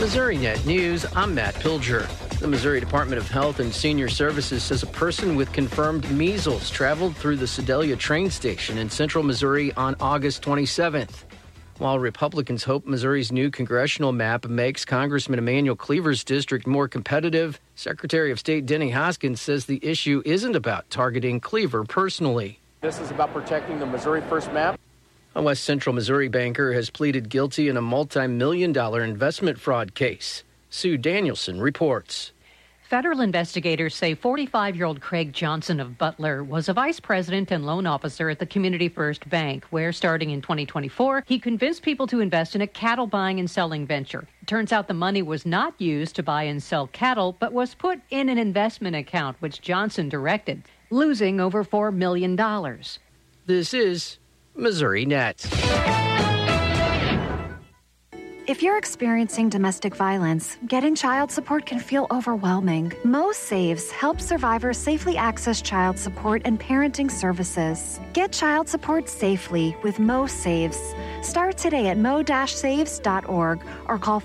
MissouriNet News, I'm Matt Pilger. The Missouri Department of Health and Senior Services says a person with confirmed measles traveled through the Sedalia train station in central Missouri on August 27th. While Republicans hope Missouri's new congressional map makes Congressman Emanuel Cleaver's district more competitive, Secretary of State Denny Hoskins says the issue isn't about targeting Cleaver personally. This is about protecting the Missouri First map. A West Central Missouri banker has pleaded guilty in a multi-million-dollar investment fraud case. Sue Danielson reports. Federal investigators say 45-year-old Craig Johnson of Butler was a vice president and loan officer at the Community First Bank, where starting in 2024, he convinced people to invest in a cattle buying and selling venture. It turns out the money was not used to buy and sell cattle, but was put in an investment account, which Johnson directed, losing over $4 million. This is MissouriNet. If you're experiencing domestic violence, getting child support can feel overwhelming. Mo Saves helps survivors safely access child support and parenting services. Get child support safely with Mo Saves. Start today at mo-saves.org or call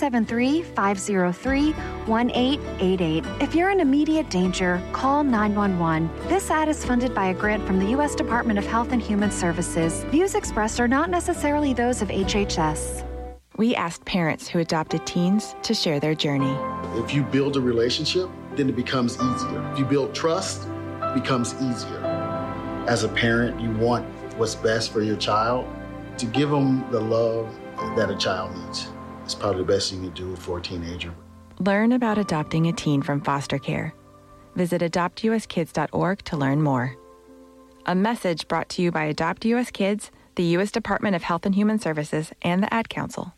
573-503-1888. If you're in immediate danger, call 911. This ad is funded by a grant from the U.S. Department of Health and Human Services. Views expressed are not necessarily those of HHS. We asked parents who adopted teens to share their journey. If you build a relationship, then it becomes easier. If you build trust, it becomes easier. As a parent, you want what's best for your child. To give them the love that a child needs is probably the best you can do for a teenager. Learn about adopting a teen from foster care. Visit adoptuskids.org to learn more. A message brought to you by Adopt U.S. Kids, the U.S. Department of Health and Human Services, and the Ad Council.